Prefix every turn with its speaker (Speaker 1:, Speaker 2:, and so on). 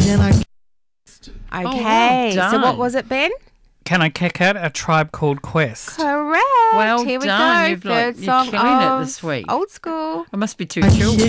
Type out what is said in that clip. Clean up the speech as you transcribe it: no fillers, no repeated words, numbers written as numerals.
Speaker 1: Can I?
Speaker 2: Okay,
Speaker 3: well
Speaker 2: so what
Speaker 3: done.
Speaker 2: was it, Ben?
Speaker 1: Can I kick out A Tribe Called Quest?
Speaker 2: Correct.
Speaker 3: Well
Speaker 2: Here we
Speaker 3: done.
Speaker 2: go.
Speaker 3: You've
Speaker 2: Third
Speaker 3: you're
Speaker 2: song
Speaker 3: killing it
Speaker 2: of
Speaker 3: this week.
Speaker 2: Old School.
Speaker 3: I must be too chilled.